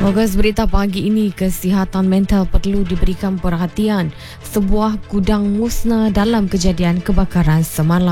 Fokus berita pagi ini, kesihatan mental perlu diberikan perhatian. Sebuah gudang musnah dalam kejadian kebakaran semalam.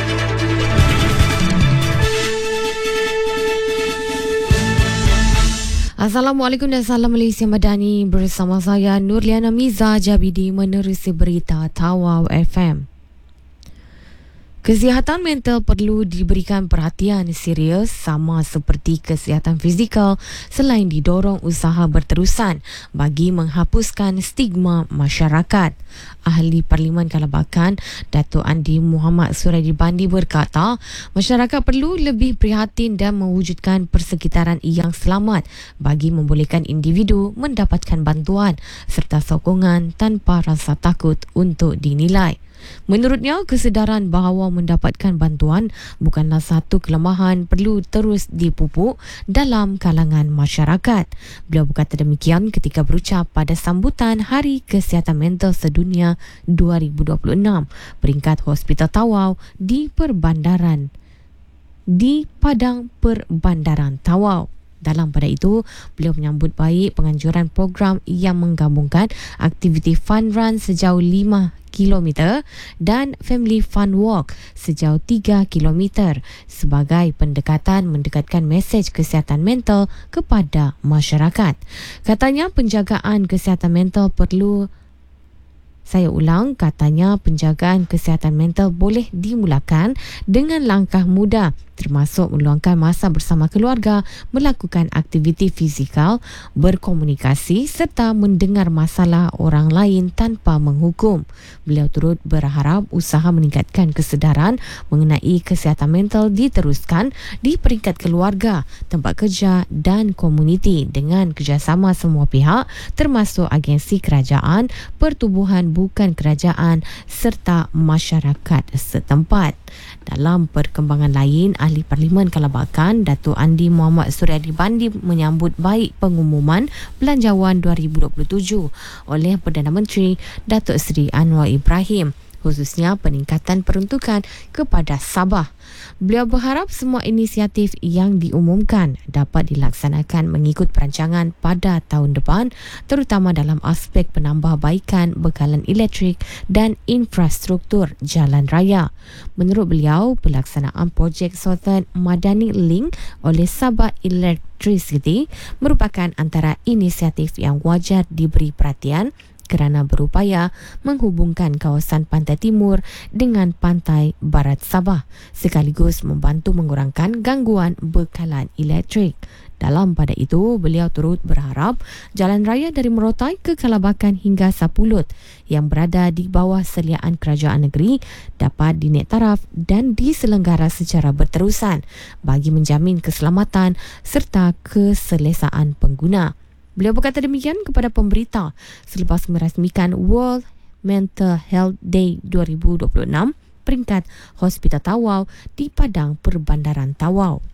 Assalamualaikum dan salam Malaysia Madani. Bersama saya Nurliana Miza Jabidi menerusi berita Tawau FM. Kesihatan mental perlu diberikan perhatian serius sama seperti kesihatan fizikal selain didorong usaha berterusan bagi menghapuskan stigma masyarakat. Ahli Parlimen Kalabakan Datuk Andi Muhammad Suradi Bandi berkata, masyarakat perlu lebih prihatin dan mewujudkan persekitaran yang selamat bagi membolehkan individu mendapatkan bantuan serta sokongan tanpa rasa takut untuk dinilai. Menurutnya, kesedaran bahawa mendapatkan bantuan bukanlah satu kelemahan perlu terus dipupuk dalam kalangan masyarakat. Beliau berkata demikian ketika berucap pada sambutan Hari Kesihatan Mental Sedunia 2026 peringkat Hospital Tawau di Padang Perbandaran Tawau. Dalam pada itu, beliau menyambut baik penganjuran program yang menggabungkan aktiviti fun run sejauh 5 km dan Family Fun Walk sejauh 3 km sebagai pendekatan mendekatkan mesej kesihatan mental kepada masyarakat. Katanya penjagaan kesihatan mental penjagaan kesihatan mental boleh dimulakan dengan langkah mudah termasuk meluangkan masa bersama keluarga, melakukan aktiviti fizikal, berkomunikasi serta mendengar masalah orang lain tanpa menghukum. Beliau turut berharap usaha meningkatkan kesedaran mengenai kesihatan mental diteruskan di peringkat keluarga, tempat kerja dan komuniti dengan kerjasama semua pihak termasuk agensi kerajaan, pertubuhan bukan kerajaan serta masyarakat setempat. Dalam perkembangan lain, Ahli Parlimen Kalabakan Datuk Andi Muhammad Suradi Bandi menyambut baik pengumuman Belanjawan 2027 oleh Perdana Menteri Datuk Seri Anwar Ibrahim, khususnya peningkatan peruntukan kepada Sabah. Beliau berharap semua inisiatif yang diumumkan dapat dilaksanakan mengikut perancangan pada tahun depan, terutama dalam aspek penambahbaikan bekalan elektrik dan infrastruktur jalan raya. Menurut beliau, pelaksanaan projek Southern Madani Link oleh Sabah Electricity merupakan antara inisiatif yang wajar diberi perhatian kerana berupaya menghubungkan kawasan pantai timur dengan pantai barat Sabah sekaligus membantu mengurangkan gangguan bekalan elektrik. Dalam pada itu, beliau turut berharap jalan raya dari Merotai ke Kalabakan hingga Sapulut yang berada di bawah seliaan kerajaan negeri dapat dinaik taraf dan diselenggara secara berterusan bagi menjamin keselamatan serta keselesaan pengguna. Beliau berkata demikian kepada pemberita selepas merasmikan World Mental Health Day 2026 peringkat Hospital Tawau di Padang Perbandaran Tawau.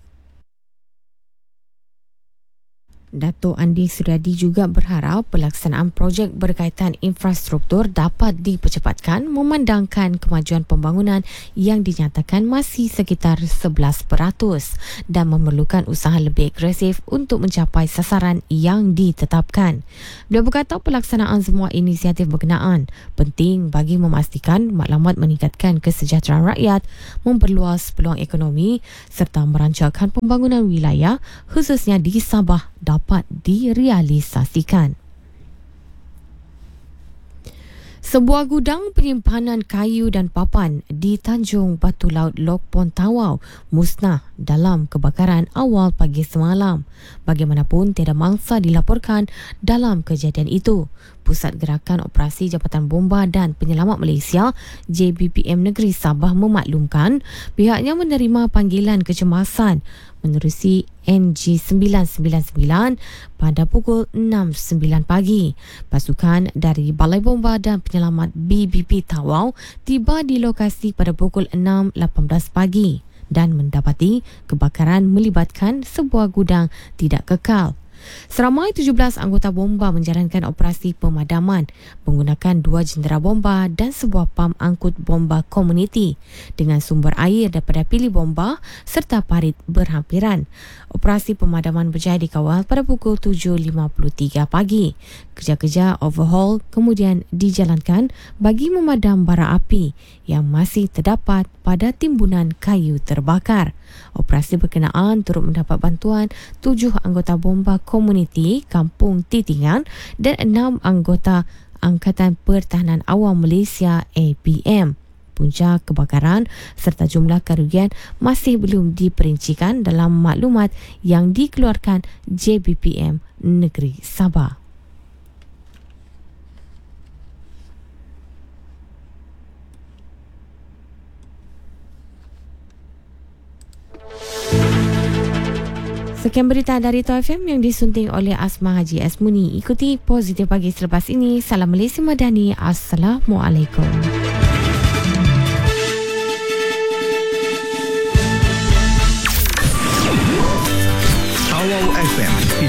Datuk Andi Suradi juga berharap pelaksanaan projek berkaitan infrastruktur dapat dipercepatkan memandangkan kemajuan pembangunan yang dinyatakan masih sekitar 11% dan memerlukan usaha lebih agresif untuk mencapai sasaran yang ditetapkan. Beliau berkata pelaksanaan semua inisiatif berkenaan penting bagi memastikan maklumat meningkatkan kesejahteraan rakyat, memperluas peluang ekonomi serta merancarkan pembangunan wilayah khususnya di Sabah dapat direalisasikan. Sebuah gudang penyimpanan kayu dan papan di Tanjung Batu Laut Lokpon Tawau musnah dalam kebakaran awal pagi semalam. Bagaimanapun, tiada mangsa dilaporkan dalam kejadian itu. Pusat Gerakan Operasi Jabatan Bomba dan Penyelamat Malaysia JBPM Negeri Sabah memaklumkan pihaknya menerima panggilan kecemasan menerusi NG999 pada pukul 6.09 pagi. Pasukan dari Balai Bomba dan Penyelamat BBP Tawau tiba di lokasi pada pukul 6.18 pagi dan mendapati kebakaran melibatkan sebuah gudang tidak kekal. Seramai 17 anggota bomba menjalankan operasi pemadaman menggunakan 2 jentera bomba dan sebuah pam angkut bomba komuniti dengan sumber air daripada bilik bomba serta parit berhampiran. Operasi pemadaman berjaya dikawal pada pukul 7.53 pagi. Kerja-kerja overhaul kemudian dijalankan bagi memadam bara api yang masih terdapat pada timbunan kayu terbakar. Operasi berkenaan turut mendapat bantuan 7 anggota bomba komuniti Kampung Titingan dan 6 anggota Angkatan Pertahanan Awam Malaysia APM. Punca kebakaran serta jumlah kerugian masih belum diperincikan dalam maklumat yang dikeluarkan JBPM Negeri Sabah. Sekian berita dari Toh FM yang disunting oleh Asma Haji Asmuni. Ikuti Positif Pagi selepas ini. Salam Malaysia Madani. Assalamualaikum. Awal FM